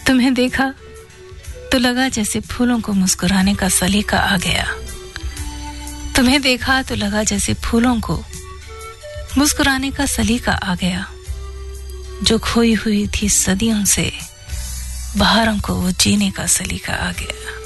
तुम्हें देखा तो लगा जैसे फूलों को मुस्कुराने का सलीका आ गया। तुम्हें देखा तो लगा जैसे फूलों को मुस्कुराने का सलीका आ गया। जो खोई हुई थी सदियों से, बहारों को वो जीने का सलीका आ गया।